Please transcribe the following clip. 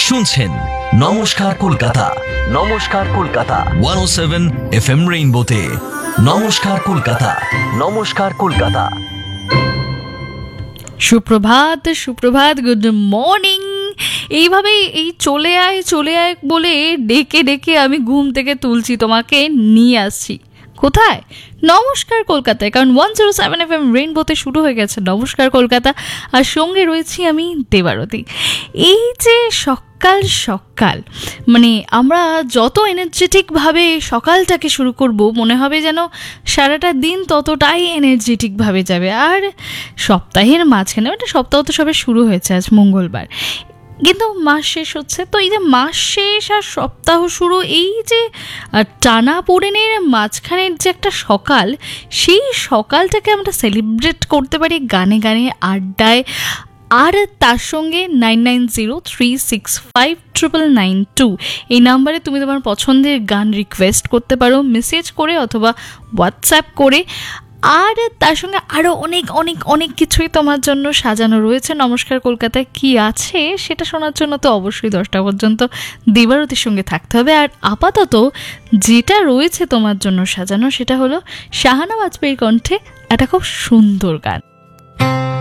শুনছেন নমস্কার কলকাতা। নমস্কার কলকাতা 107 FM রেইনবোতে। নমস্কার কলকাতা। নমস্কার কলকাতা। সুপ্রভাত সুপ্রভাত, গুড মর্নিং। এইভাবেই এই চলে আয় বলে ডেকে ডেকে আমি ঘুম থেকে তুলছি, তোমাকে নিয়ে আসছি কোথায়? নমস্কার কলকাতায়, কারণ 107 FM রেইনবোতে শুরু হয়ে গেছে নমস্কার কলকাতা। আর সঙ্গে রয়েছি আমি দেবারতী। এই যে সকাল সকাল, মানে আমরা যত এনার্জেটিকভাবে সকালটাকে শুরু করব, মনে হবে যেন সারাটা দিন ততটাই এনার্জেটিকভাবে যাবে। আর সপ্তাহের মাঝখানে, একটা সপ্তাহ তো সবে শুরু হয়েছে, আজ মঙ্গলবার, কিন্তু মাস শেষ হচ্ছে। তো এই যে মাস শেষ আর সপ্তাহ শুরু, এই যে টানা পোড়েনের মাঝখানের যে একটা সকাল, সেই সকালটাকে আমরা সেলিব্রেট করতে পারি গানে গানে, আড্ডায়, আর তার সঙ্গে 9903659992 এই নাম্বারে তুমি তোমার পছন্দের গান রিকোয়েস্ট করতে পারো, মেসেজ করে অথবা হোয়াটসঅ্যাপ করে। আর তার সঙ্গে আরও অনেক অনেক অনেক কিছুই তোমার জন্য সাজানো রয়েছে। নমস্কার কলকাতায় কি আছে সেটা শোনার জন্য তো অবশ্যই 10টা পর্যন্ত দেবারতীর সঙ্গে থাকতে হবে। আর আপাতত যেটা রয়েছে তোমার জন্য সাজানো, সেটা হলো শাহানা বাজপেয়ীর কণ্ঠে একটা খুব সুন্দর গান।